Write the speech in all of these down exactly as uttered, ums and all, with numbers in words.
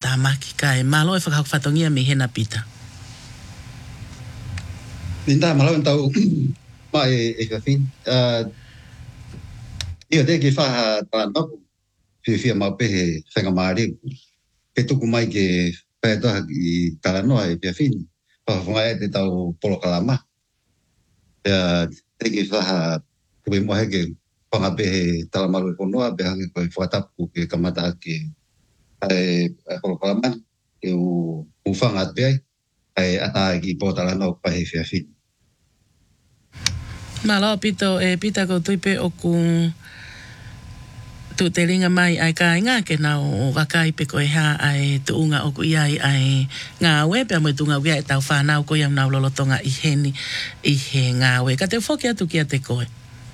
tamaki kai malo e whakawhatongia mi hena pita. Ninda malo tau mai e ka fin. Ia te ke whaha tānapu whiwhia mau pehe whenga maari. Ke tuku mai ke whaetoha i Talanoa e pia fin. Whawhunga e te tau polo kalama. Ia te ke whaha kuwe mohe ke whanga pehe Talamaru e konoa pe hangi koe whatapu ke kamata ke ai polo kalama ke u whanga ate ai. Ai ata ki po Talanoa pahe whia fin. Malo pito e pita ko tuipe o ku tu te ringa mai ai ka inga ke na o wakai pe ko ha ai tu unga o ku iai ai nga we pe mo tunga we tau fa na ko yam na lolotonga i heni i he nga we ka te foki atu ki ate koe.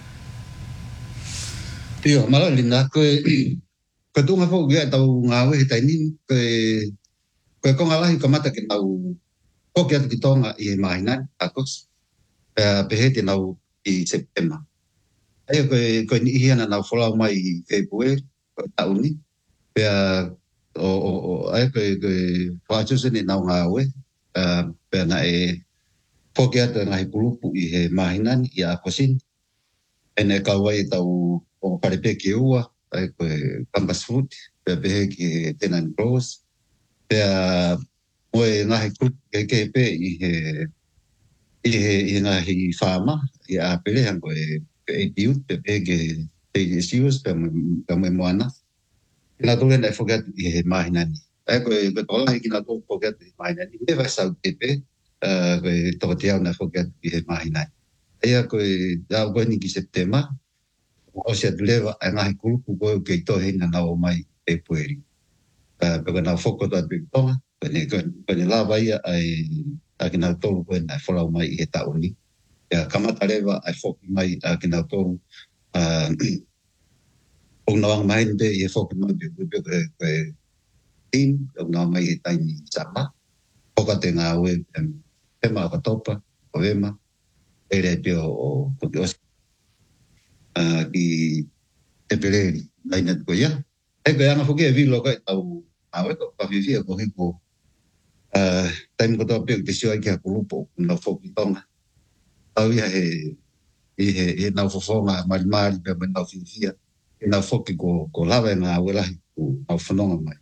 Iyo, malo linda ko ko tunga fo we tau nga we tai ni ko ko ko ngala hi kamata ke tau ko ki atu ki tonga i mai na akos pe he te nau i September. Ai ko ko ni hiana na fola mai February ta uni pe o o ai ko ko fa chu ni na nga we pe na e pokia te ngai pulupu i he mahinan i a kosin ene ka wai tau o parepe ki ua ai ko campus food pe pe ki tenan close pe moe ngai ku ke ke pe i he i he i ngai fama i a pele han ko e piut pe pe ke te sius pe pe me moana na tu ne forget i he mahinani ai ko ko tola ki na to forget i mahinani ne va sa te pe eh ko to te na forget i he mahinani ai ko da ko ni ki septema o se leva a ngai ku ku ko ke to he na o mai e pueri eh pe na foco da pe to pe ne ko ne la vai ai a ki na to ko na fola mai e ta uni ya kamata leva ai foki mai a ki na to uh, o nga mai de e foki mai de de de tin o nga mai e tai ni sama o ka te nga we e ma ka topa o e ma e re te o o te os uh, ki te peleri ai na ko ya e ko ya na foki e vi lo ka au a we ko pa vi ko hi ko uh, tai ko to pe te sio ai ka grupo na foki tonga au ya he i he e na fofonga mai mai pe me na fifia e na foki ko ko lava na wela ku au fononga mai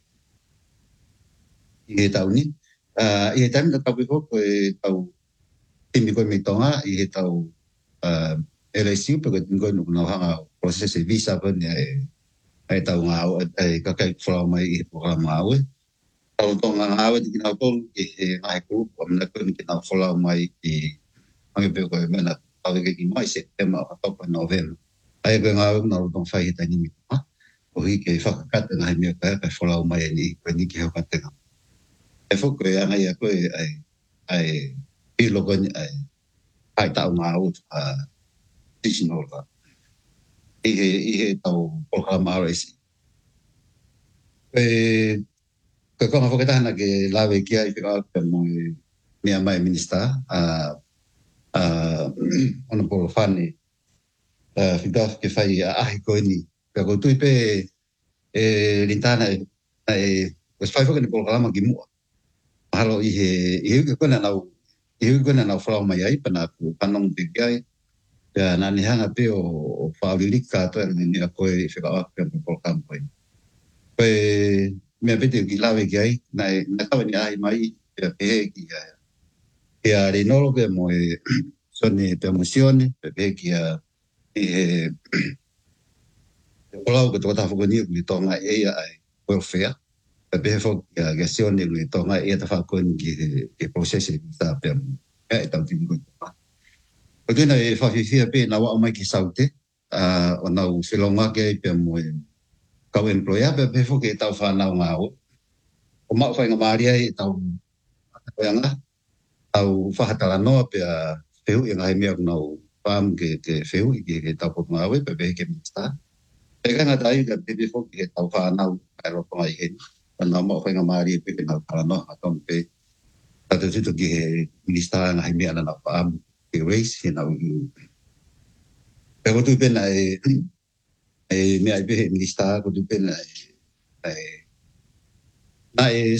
i he tau ni uh, i he tau na tau ko ko e tau timi ko me tonga i he tau uh, L S U pe ko tingo no na hanga process visa ko ne e tau nga e ka kai fra mai i programa au tau tonga au ki na ko i he ai ku ko na ko ki na fola mai i ai pe ko me na au ke ki mai September a topa November. Ai ko ngā na tong fai ta ni ha. O hi ke whakakata na me ka ka fola mai ni ko ni ki ha ka te. E fo ko ya ngai ko ai ai i lo ko ai ai ta ngā u a digital ka. I he i he tau programa R S. E ko ko ma fo ka na ke lave ki ai ka ka mo me mai minister a uh ona por fani uh fidaf ke fai a ko ni pe ko tu pe e lintana e os fai fo ke por programa ki mu halo i he i ke kona na i ke kona na flau mai ai pana ku panong te kai ya na ni hanga pe o fa lika to ni ko e fe ka pe por programa pe me pete ki lave ki ai na na ka ni ai mai pe ki e a rinolo pe mo e sone promozione pe ki a e olau ko tota fo ni ni tonga e ai welfare pe fo ki a gestione ni tonga e ta fa ko ni ki process ta pe e ta ti ko ko na e fa fi pe na wa mai ki saute a ona u filonga ke pe mo ka employer pe fo ki ta fa na nga o o ma fa nga maria e ta o nga au whakatala noa pe a whehu i ngai mea kunau pām ke ke whehu i ke tau potu ngā we pe pe ke minsta. Pe kanga tai ka te te whoki ke tau whanau kai roto ngai heni. Pana mo whainga maari pe ke nau kala noa a tonu pe tatu tutu ki he minsta ngai mea na pām ke race he nau i. Pe kotu pena e e mea i pe he minsta kotu pena e na e